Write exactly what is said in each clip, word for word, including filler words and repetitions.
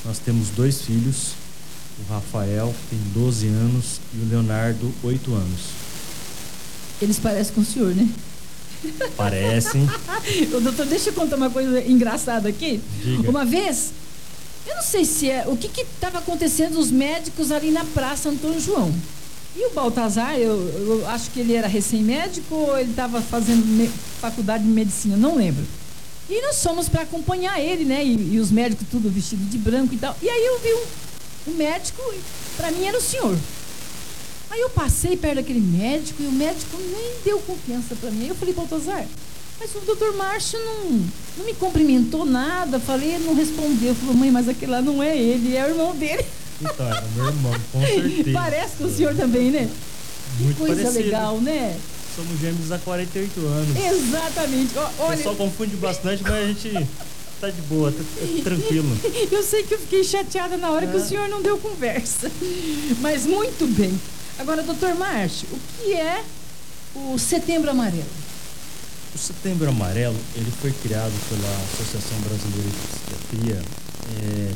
Nós temos dois filhos, o Rafael tem doze anos e o Leonardo oito anos. Eles parecem com o senhor, né? Parecem. Ô, doutor, deixa eu contar uma coisa engraçada aqui. Diga. Uma vez, eu não sei se é, o que que estava acontecendo os médicos ali na Praça Antônio João. E o Baltazar, eu, eu acho que ele era recém-médico ou ele estava fazendo me, faculdade de medicina, não lembro. E nós fomos para acompanhar ele, né? E, e os médicos tudo vestido de branco e tal. E aí eu vi um, um médico, para mim era o senhor. Aí eu passei perto daquele médico e o médico nem deu confiança para mim. Aí eu falei, Baltazar, mas o doutor Márcio não, não me cumprimentou nada. Falei, ele não respondeu. Falou, mãe, mas aquele lá não é ele, é o irmão dele. Então, é meu irmão, com certeza. Parece com o senhor também, né? Muito que coisa parecido. Legal, né? Somos gêmeos há quarenta e oito anos. Exatamente. O olha... pessoal confunde bastante, mas a gente tá de boa, tá tranquilo. Eu sei que eu fiquei chateada na hora é. que o senhor não deu conversa. Mas muito bem. Agora, doutor Márcio, o que é o Setembro Amarelo? O Setembro Amarelo, ele foi criado pela Associação Brasileira de Psiquiatria. É...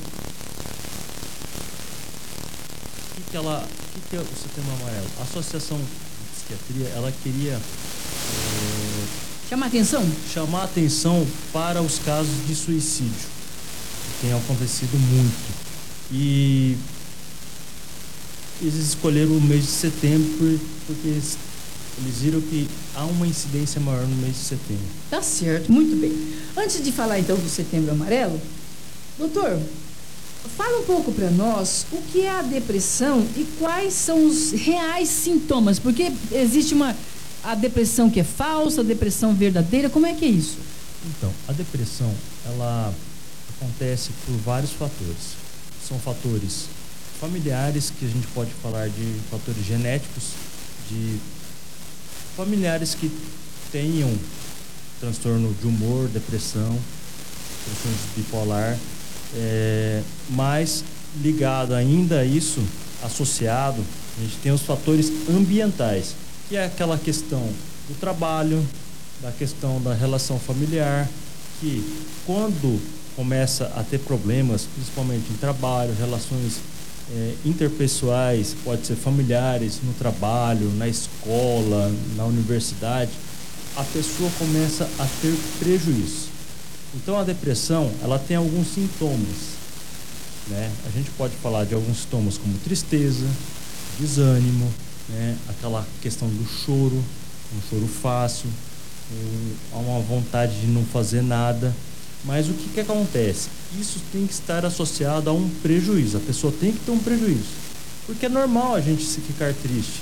O que, que, ela... o que, que é o Setembro Amarelo? A Associação de Psiquiatria, ela queria... É... Chamar atenção? Chamar atenção para os casos de suicídio, que tem acontecido muito. E... eles escolheram o mês de setembro porque eles, eles viram que há uma incidência maior no mês de setembro. Tá certo, muito bem. Antes de falar então do Setembro Amarelo, doutor, fala um pouco para nós o que é a depressão e quais são os reais sintomas, porque existe uma a depressão que é falsa, a depressão verdadeira, como é que é isso? Então, a depressão, ela acontece por vários fatores. São fatores familiares, que a gente pode falar de fatores genéticos, de familiares que tenham transtorno de humor, depressão, transtorno bipolar, é, mas ligado ainda a isso, associado, a gente tem os fatores ambientais, que é aquela questão do trabalho, da questão da relação familiar, que quando começa a ter problemas, principalmente em trabalho, relações É, interpessoais, pode ser familiares, no trabalho, na escola, na universidade, a pessoa começa a ter prejuízo. Então a depressão, ela tem alguns sintomas, né? A gente pode falar de alguns sintomas como tristeza, desânimo, né? Aquela questão do choro, um choro fácil, um, uma vontade de não fazer nada. Mas o que, que acontece? Isso tem que estar associado a um prejuízo. A pessoa tem que ter um prejuízo. Porque é normal a gente se ficar triste.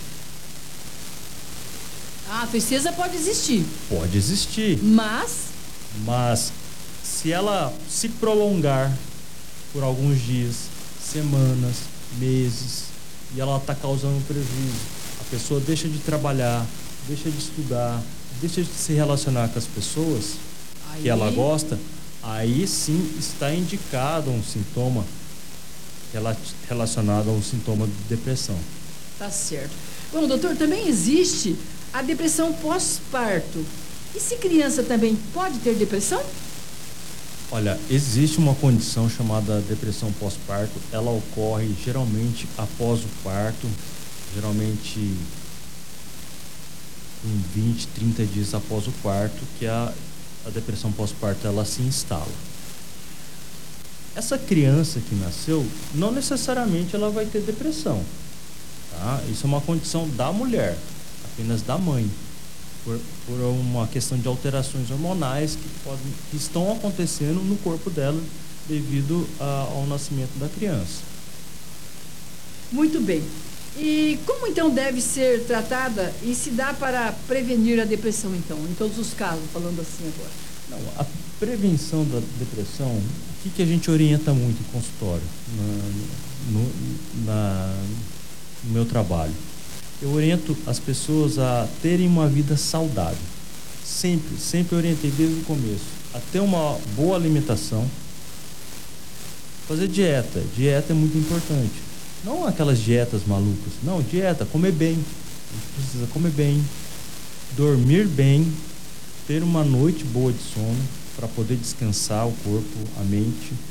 Ah, a tristeza pode existir. Pode existir. Mas? Mas se ela se prolongar por alguns dias, semanas, meses, e ela está causando um prejuízo, a pessoa deixa de trabalhar, deixa de estudar, deixa de se relacionar com as pessoas Aí... que ela gosta, aí sim está indicado um sintoma relacionado a um sintoma de depressão. Tá certo. Bom, doutor, também existe a depressão pós-parto. E se criança também pode ter depressão? Olha, existe uma condição chamada depressão pós-parto. Ela ocorre geralmente após o parto, geralmente em vinte, trinta dias após o parto, que a a depressão pós-parto ela se instala. Essa criança que nasceu, não necessariamente ela vai ter depressão, tá? Isso é uma condição da mulher, apenas da mãe, por, por uma questão de alterações hormonais que, podem, que estão acontecendo no corpo dela devido a, ao nascimento da criança. Muito bem. E como então deve ser tratada e se dá para prevenir a depressão então, em todos os casos, falando assim agora? Não, a prevenção da depressão, o que, que a gente orienta muito em consultório, na, no, na, no meu trabalho? Eu oriento as pessoas a terem uma vida saudável. Sempre, sempre orientei desde o começo. A ter uma boa alimentação, fazer dieta. Dieta é muito importante. Não aquelas dietas malucas. Não, dieta, comer bem. A gente precisa comer bem, dormir bem, ter uma noite boa de sono para poder descansar o corpo, a mente.